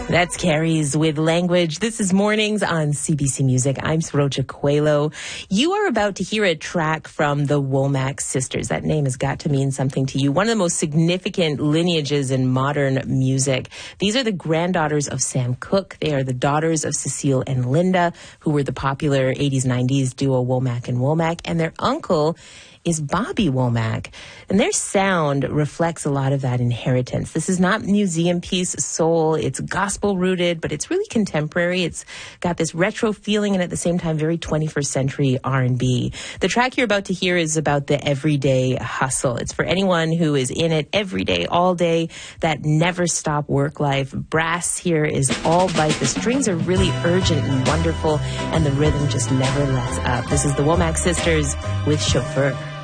That's Carrie's with Language. This is Mornings on CBC Music. I'm Sarocha Coelho. You are about to hear a track from the Womack Sisters. That name has got to mean something to you. One of the most significant lineages in modern music. These are the granddaughters of Sam Cooke. They are the daughters of Cecile and Linda, who were the popular 80s, 90s duo Womack and Womack. And their uncle is Bobby Womack. And their sound reflects a lot of that inheritance. This is not museum piece soul. It's gospel rooted, but it's really contemporary. It's got this retro feeling and at the same time very 21st century R&B. The track you're about to hear is about the everyday hustle. It's for anyone who is in it every day, all day, that never stop work life. Brass here is all bite. The strings are really urgent and wonderful, and the rhythm just never lets up. This is the Womack Sisters with Chauffeur.